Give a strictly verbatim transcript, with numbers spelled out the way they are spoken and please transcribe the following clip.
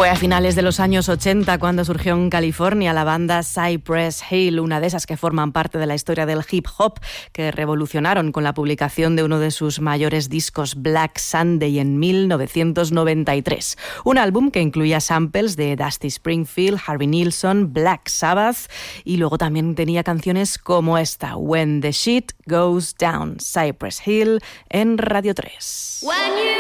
Fue a finales de los años ochenta cuando surgió en California la banda Cypress Hill, una de esas que forman parte de la historia del hip hop, que revolucionaron con la publicación de uno de sus mayores discos, Black Sunday, en mil novecientos noventa y tres. Un álbum que incluía samples de Dusty Springfield, Harvey Nilsson, Black Sabbath, y luego también tenía canciones como esta, When the Shit Goes Down, Cypress Hill, en Radio tres. When you